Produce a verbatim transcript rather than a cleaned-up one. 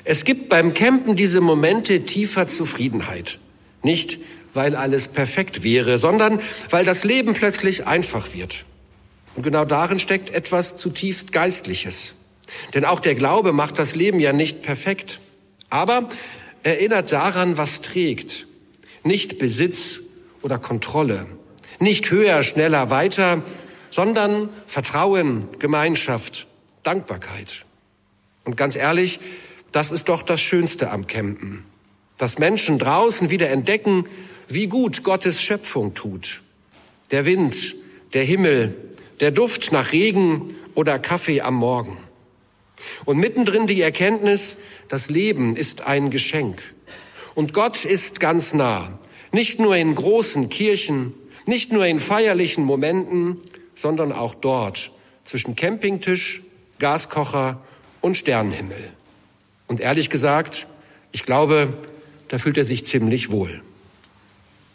Es gibt beim Campen diese Momente tiefer Zufriedenheit. Nicht, weil alles perfekt wäre, sondern weil das Leben plötzlich einfach wird. Und genau darin steckt etwas zutiefst Geistliches. Denn auch der Glaube macht das Leben ja nicht perfekt, aber erinnert daran, was trägt. Nicht Besitz oder Kontrolle, nicht höher, schneller, weiter, sondern Vertrauen, Gemeinschaft, Dankbarkeit. Und ganz ehrlich, das ist doch das Schönste am Campen, dass Menschen draußen wieder entdecken, wie gut Gottes Schöpfung tut. Der Wind, der Himmel, der Duft nach Regen oder Kaffee am Morgen. Und mittendrin die Erkenntnis, das Leben ist ein Geschenk. Und Gott ist ganz nah, nicht nur in großen Kirchen, nicht nur in feierlichen Momenten, sondern auch dort zwischen Campingtisch, Gaskocher und Sternenhimmel. Und ehrlich gesagt, ich glaube, da fühlt er sich ziemlich wohl.